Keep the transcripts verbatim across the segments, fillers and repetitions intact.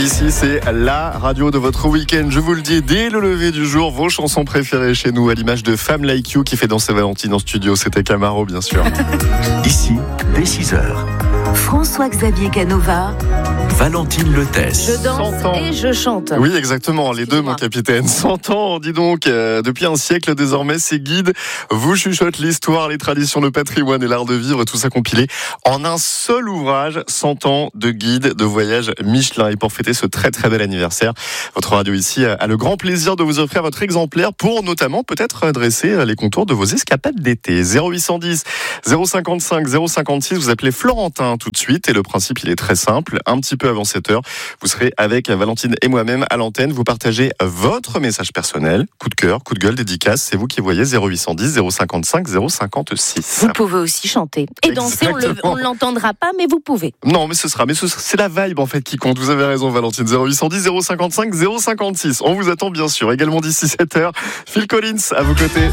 Ici, c'est la radio de votre week-end. Je vous le dis, dès le lever du jour, vos chansons préférées chez nous, à l'image de Femme Like You qui fait danser Valentine en studio. C'était Camaro, bien sûr. Ici, dès six heures. François-Xavier Canova. Valentine Letès. Je danse et je chante. Oui, exactement, les deux, mon capitaine. cent ans, dis donc, euh, depuis un siècle désormais, ces guides vous chuchotent l'histoire, les traditions, le patrimoine et l'art de vivre, tout ça compilé en un seul ouvrage, cent ans de guide de voyage Michelin. Et pour fêter ce très très bel anniversaire, votre radio ici a le grand plaisir de vous offrir votre exemplaire pour notamment peut-être dresser les contours de vos escapades d'été. zéro huit cent dix, zéro cinquante-cinq, zéro cinquante-six, vous appelez Florentin tout de suite et le principe il est très simple, un petit peu avant sept heures, vous serez avec Valentine et moi-même à l'antenne, vous partagez votre message personnel, coup de cœur, coup de gueule, dédicace, c'est vous qui voyez. Zéro huit cent dix, zéro cinquante-cinq, zéro cinquante-six. Vous pouvez aussi chanter et danser, on ne l'entendra pas mais vous pouvez. Non mais ce sera, mais ce, c'est la vibe en fait qui compte, vous avez raison Valentine. Zéro huit cent dix, zéro cinquante-cinq, zéro cinquante-six, on vous attend bien sûr. Également d'ici sept heures, Phil Collins à vos côtés.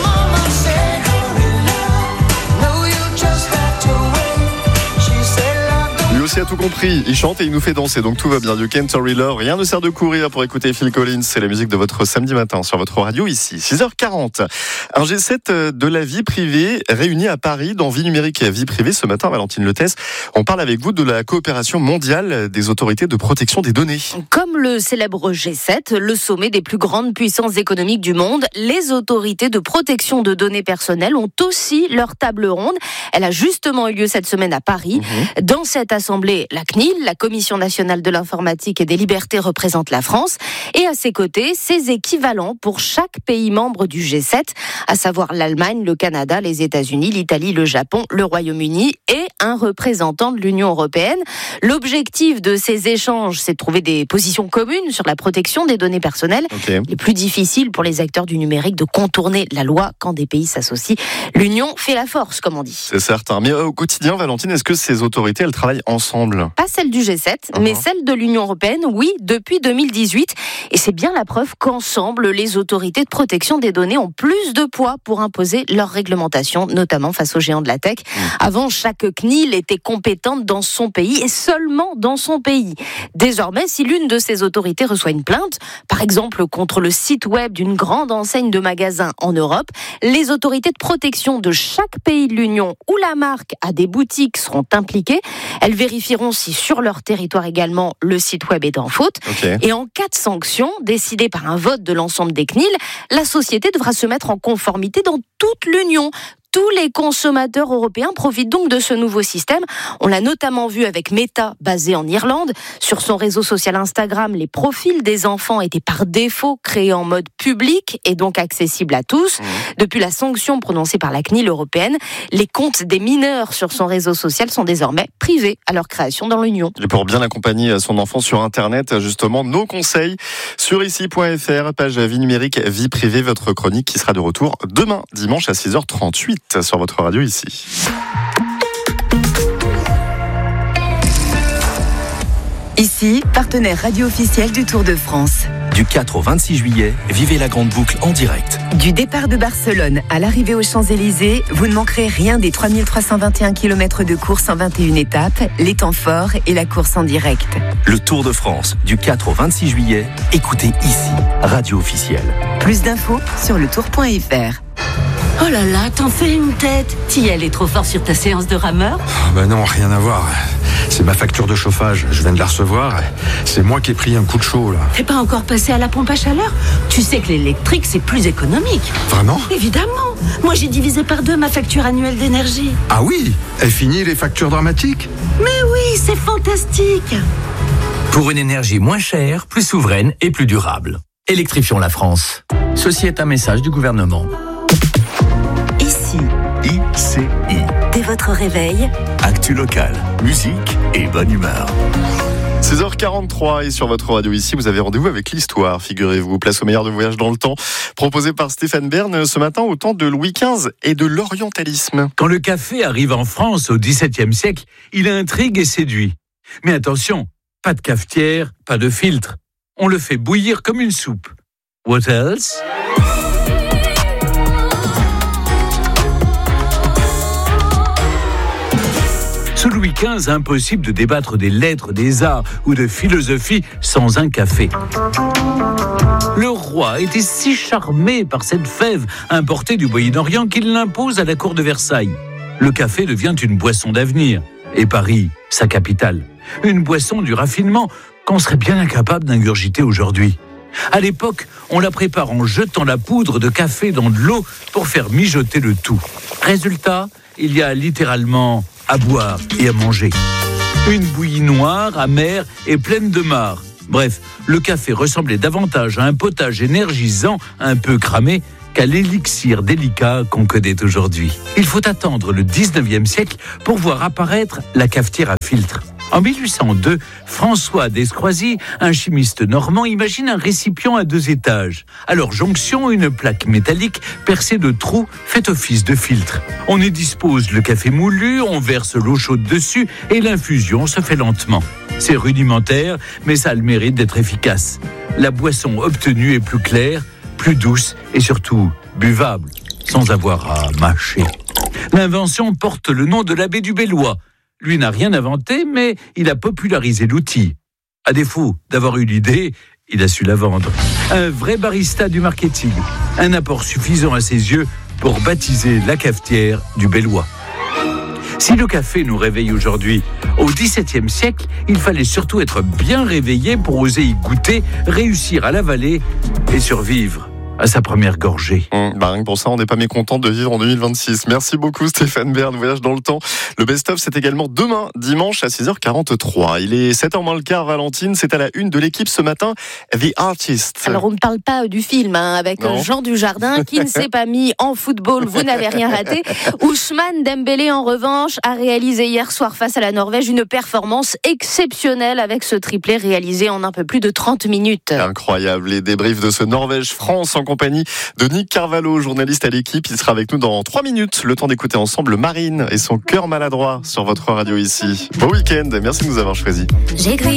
Lui aussi a tout compris, il chante et il nous fait danser, donc tout va bien. You can't hurry love, rien ne sert de courir pour écouter Phil Collins, c'est la musique de votre samedi matin sur votre radio ici. six heures quarante, un G sept de la vie privée réuni à Paris dans Vie numérique et vie privée. Ce matin, Valentine Letès, on parle avec vous de la coopération mondiale des autorités de protection des données. Comme le célèbre G sept, le sommet des plus grandes puissances économiques du monde, les autorités de protection de données personnelles ont aussi leur table ronde. Elle a justement eu lieu cette semaine à Paris. Mmh. Dans cette assemblée, la C N I L, la Commission nationale de l'informatique et des libertés, représente la France. Et à ses côtés, ses équivalents pour chaque pays membre du G sept, à savoir l'Allemagne, le Canada, les États-Unis, l'Italie, le Japon, le Royaume-Uni et un représentant de l'Union européenne. L'objectif de ces échanges, c'est de trouver des positions communes sur la protection des données personnelles. Okay. Il est plus difficile pour les acteurs du numérique de contourner la loi quand des pays s'associent. L'Union fait la force, comme on dit. C'est certain. Mais au quotidien, Valentine, est-ce que ces autorités, elles travaillent ensemble ? Pas celle du G sept, uh-huh. mais celle de l'Union européenne, oui, depuis deux mille dix-huit. Et c'est bien la preuve qu'ensemble, les autorités de protection des données ont plus de poids pour imposer leur réglementation, notamment face aux géants de la tech. Mmh. Avant, chaque C N I L était compétente dans son pays et seulement dans son pays. Désormais, si l'une de ces autorités reçoit une plainte, par exemple contre le site web d'une grande enseigne de magasins en Europe, les autorités de protection de chaque pays de l'Union où la marque a des boutiques seront impliquées. Elles vérifieront si sur leur territoire également le site web est en faute. Okay. Et en cas de sanction décidée par un vote de l'ensemble des C N I L, la société devra se mettre en conformité dans toute l'Union. Tous les consommateurs européens profitent donc de ce nouveau système. On l'a notamment vu avec Meta, basé en Irlande. Sur son réseau social Instagram, les profils des enfants étaient par défaut créés en mode public et donc accessibles à tous. Mmh. Depuis la sanction prononcée par la C N I L européenne, les comptes des mineurs sur son réseau social sont désormais privés à leur création dans l'Union. Et pour bien accompagner son enfant sur Internet, justement, nos conseils sur ici point f r, page vie numérique, vie privée, votre chronique qui sera de retour demain, dimanche à six heures trente-huit. Sur votre radio ici. Ici, partenaire radio officiel du Tour de France. Du quatre au vingt-six juillet, vivez la grande boucle en direct. Du départ de Barcelone à l'arrivée aux Champs-Élysées, vous ne manquerez rien des trois mille trois cent vingt et un kilomètres de course en vingt et une étapes, les temps forts et la course en direct. Le Tour de France, du quatre au vingt-six juillet, écoutez ici, radio officielle. Plus d'infos sur le tour point f r. Oh là là, t'en fais une tête. Tiel est trop fort sur ta séance de rameur ? Oh ben non, rien à voir. C'est ma facture de chauffage, je viens de la recevoir. C'est moi qui ai pris un coup de chaud là. T'es pas encore passé à la pompe à chaleur ? Tu sais que l'électrique c'est plus économique. Vraiment ? Évidemment. Moi j'ai divisé par deux ma facture annuelle d'énergie. Ah oui ? Est fini les factures dramatiques ? Mais oui, c'est fantastique. Pour une énergie moins chère, plus souveraine et plus durable. Électrifions la France. Ceci est un message du gouvernement. Ici, I C I. Dès votre réveil, actu local, musique et bonne humeur. six heures quarante-trois et sur votre radio ici, vous avez rendez-vous avec l'histoire, figurez-vous. Place au meilleur de voyage dans le temps, proposé par Stéphane Bern ce matin au temps de Louis quinze et de l'orientalisme. Quand le café arrive en France au dix-septième siècle, il intrigue et séduit. Mais attention, pas de cafetière, pas de filtre. On le fait bouillir comme une soupe. What else ? Sous Louis quinze, impossible de débattre des lettres, des arts ou de philosophie sans un café. Le roi était si charmé par cette fève importée du Moyen-Orient qu'il l'impose à la cour de Versailles. Le café devient une boisson d'avenir. Et Paris, sa capitale. Une boisson du raffinement qu'on serait bien incapable d'ingurgiter aujourd'hui. À l'époque, on la prépare en jetant la poudre de café dans de l'eau pour faire mijoter le tout. Résultat, il y a littéralement à boire et à manger. Une bouillie noire, amère et pleine de marc. Bref, le café ressemblait davantage à un potage énergisant un peu cramé qu'à l'élixir délicat qu'on connaît aujourd'hui. Il faut attendre le dix-neuvième siècle pour voir apparaître la cafetière à filtre. En mille huit cent deux, François d'Escroisy, un chimiste normand, imagine un récipient à deux étages. À leur jonction, une plaque métallique percée de trous fait office de filtre. On y dispose le café moulu, on verse l'eau chaude dessus et l'infusion se fait lentement. C'est rudimentaire, mais ça a le mérite d'être efficace. La boisson obtenue est plus claire, plus douce et surtout buvable, sans avoir à mâcher. L'invention porte le nom de l'abbé du Bellois. Lui n'a rien inventé, mais il a popularisé l'outil. À défaut d'avoir eu l'idée, il a su la vendre. Un vrai barista du marketing. Un apport suffisant à ses yeux pour baptiser la cafetière du Bellois. Si le café nous réveille aujourd'hui, au dix-septième siècle, il fallait surtout être bien réveillé pour oser y goûter, réussir à l'avaler et survivre à sa première gorgée. Mmh, bah rien que pour ça, on n'est pas mécontent de vivre en deux mille vingt-six. Merci beaucoup Stéphane Bern, Voyage dans le temps. Le best-of, c'est également demain, dimanche à six heures quarante-trois. Il est sept heures moins le quart, Valentine, c'est à la une de l'équipe ce matin, The Artist. Alors on ne parle pas du film, hein, avec non. Jean Dujardin qui ne s'est pas mis en football, vous n'avez rien raté. Ousmane Dembélé, en revanche, a réalisé hier soir face à la Norvège une performance exceptionnelle avec ce triplé réalisé en un peu plus de trente minutes. Incroyable, les débriefs de ce Norvège-France en compagnie de Nick Carvalho, journaliste à l'équipe. Il sera avec nous dans trois minutes. Le temps d'écouter ensemble Marine et son cœur maladroit sur votre radio ici. Bon week-end, merci de nous avoir choisis. J'ai